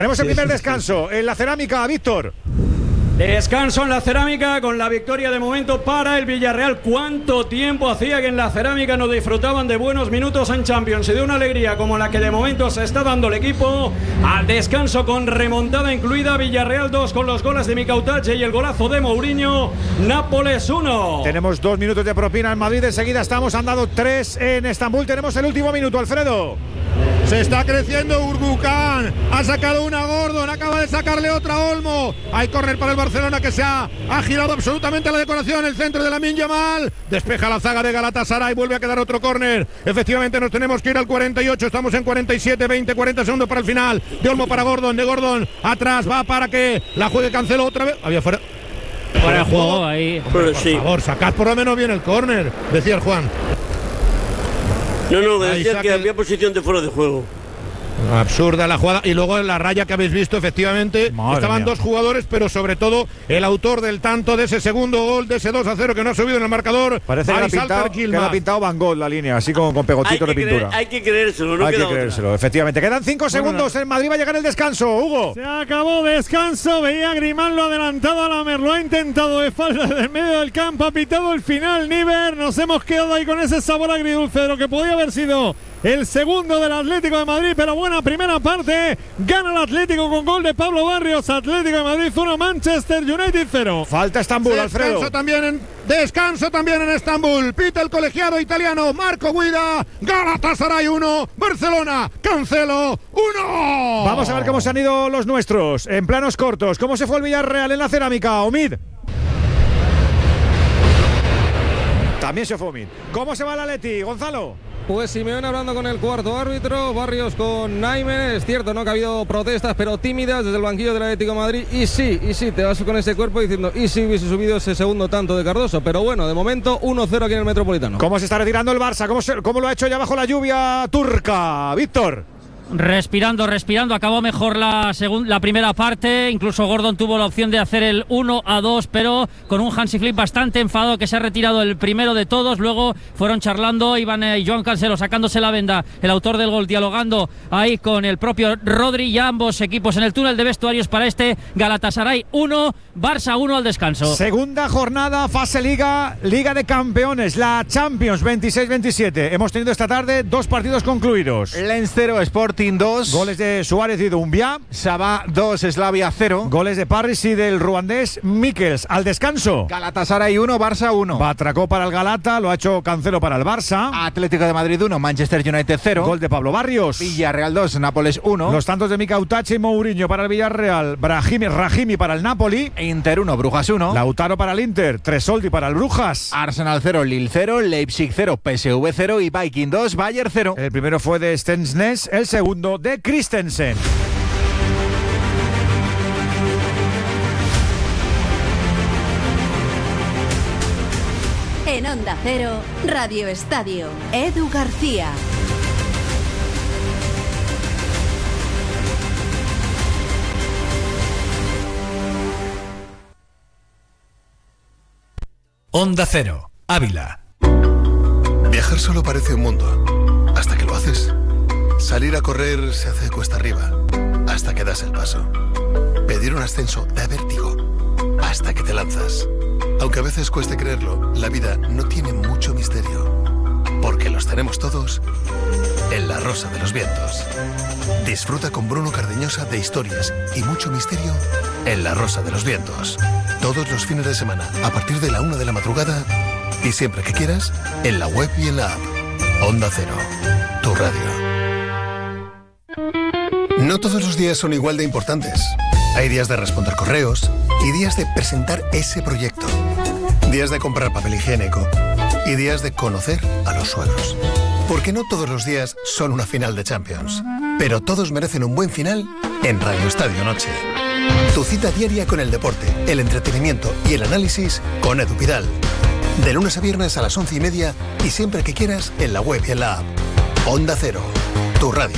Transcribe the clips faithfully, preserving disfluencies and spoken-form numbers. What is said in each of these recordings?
Tenemos el Sí, primer sí, descanso sí. en la Cerámica, Víctor. Descanso en la Cerámica con la victoria de momento para el Villarreal. ¿Cuánto tiempo hacía que en la Cerámica no disfrutaban de buenos minutos en Champions y de una alegría como la que de momento se está dando el equipo? Al descanso con remontada incluida, Villarreal dos con los goles de Micautache y el golazo de Mourinho. Nápoles uno. Tenemos dos minutos de propina en Madrid. Enseguida estamos, han dado tres en Estambul. Tenemos el último minuto, Alfredo. Se está creciendo Urbucán, ha sacado una Gordon, acaba de sacarle otra Olmo. Hay córner para el Barcelona que se ha, ha girado absolutamente la decoración, el centro de Lamine Yamal. Despeja la zaga de Galatasaray, vuelve a quedar otro córner. Efectivamente nos tenemos que ir al cuarenta y ocho, estamos en cuarenta y siete, veinte, cuarenta segundos para el final. De Olmo para Gordon, de Gordon atrás, va para que la juegue Cancelo otra vez. Había fuera. Fuera de juego ahí. Hombre, por sí. favor, sacad por lo menos bien el córner, decía el Juan. No, no, me decía que había posición de fuera de juego. Absurda la jugada. Y luego en la raya que habéis visto, efectivamente, Madre estaban mía. dos jugadores, pero sobre todo el autor del tanto de ese segundo gol, de ese dos a cero que no ha subido en el marcador. Parece que le ha pintado, que le ha pintado Van Gogh la línea, así como con pegotito de pintura. Creer, hay que creérselo, no Hay queda que creérselo, otra. Efectivamente. Quedan cinco segundos. En Madrid va a llegar el descanso, Hugo. Se acabó descanso. Veía a Grimaldo adelantado a Lamer. Lo ha intentado de falda del medio del campo. Ha pitado el final. Niver. Nos hemos quedado ahí con ese sabor agridulce de lo que podía haber sido el segundo del Atlético de Madrid, pero buena primera parte. Gana el Atlético con gol de Pablo Barrios. Atlético de Madrid uno, Manchester United cero. Falta Estambul, Alfredo. Descanso también en, descanso también en Estambul. Pita el colegiado italiano Marco Guida. Galatasaray uno, Barcelona, Cancelo uno. Vamos a ver cómo se han ido los nuestros. En planos cortos, ¿cómo se fue el Villarreal en la Cerámica? Omid. También se fue Omid. ¿Cómo se va el Atleti, Gonzalo? Pues Simeone hablando con el cuarto árbitro, Barrios con Naime. Es cierto, ¿no?, que ha habido protestas, pero tímidas desde el banquillo del Atlético de Madrid. Y sí, y sí, te vas con ese cuerpo diciendo, y sí hubiese subido ese segundo tanto de Cardoso. Pero bueno, de momento uno cero aquí en el Metropolitano. ¿Cómo se está retirando el Barça? ¿Cómo, se, cómo lo ha hecho ya bajo la lluvia turca? Víctor. Respirando, respirando, acabó mejor la, segun, la primera parte, incluso Gordon tuvo la opción de hacer el uno a dos, pero con un Hansi Flick bastante enfadado, que se ha retirado el primero de todos. Luego fueron charlando, Iván y Joan Cancelo sacándose la venda, el autor del gol, dialogando ahí con el propio Rodri, ya ambos equipos en el túnel de vestuarios para este Galatasaray uno, Barça uno al descanso. Segunda jornada, fase Liga, Liga de Campeones, la Champions veintiséis veintisiete. Hemos tenido esta tarde dos partidos concluidos. Lens cero, Sporting dos. Goles de Suárez y Doumbia. Sabah dos, Slavia cero. Goles de Parris y del ruandés Mikkels. Al descanso, Galatasaray uno, Barça uno. Batracó para el Galata, lo ha hecho Cancelo para el Barça. Atlético de Madrid uno, Manchester United cero. Gol de Pablo Barrios. Villarreal dos, Nápoles uno. Los tantos de Micautache y Mourinho para el Villarreal. Brahimi, Rahimi para el Napoli. Inter uno, Brujas uno. Lautaro para el Inter. Tresoldi para el Brujas. Arsenal cero, Lille cero. Leipzig cero, P S V cero. Y Viking dos, Bayern cero. El primero fue de Stensnes, el segundo de Christensen. En Onda Cero, Radio Estadio, Edu García. Onda Cero, Ávila. Viajar solo parece un mundo, hasta que lo haces. Salir a correr se hace cuesta arriba, hasta que das el paso. Pedir un ascenso da vértigo, hasta que te lanzas. Aunque a veces cueste creerlo, la vida no tiene mucho misterio, porque los tenemos todos en La Rosa de los Vientos. Disfruta con Bruno Cardeñosa de historias y mucho misterio en La Rosa de los Vientos. Todos los fines de semana, a partir de la una de la madrugada, y siempre que quieras, en la web y en la app. Onda Cero, tu radio. No todos los días son igual de importantes. Hay días de responder correos y días de presentar ese proyecto. Días de comprar papel higiénico y días de conocer a los suegros. Porque no todos los días son una final de Champions, pero todos merecen un buen final en Radio Estadio Noche. Tu cita diaria con el deporte, el entretenimiento y el análisis con Edu Pidal. De lunes a viernes a las once y media y siempre que quieras en la web y en la app. Onda Cero, tu radio.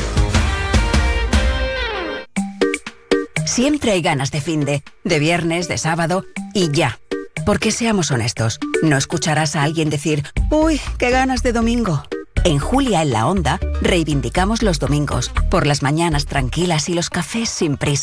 Siempre hay ganas de finde, de viernes, de sábado y ya. Porque seamos honestos, no escucharás a alguien decir, uy, qué ganas de domingo. En Julia en la Onda reivindicamos los domingos, por las mañanas tranquilas y los cafés sin prisa.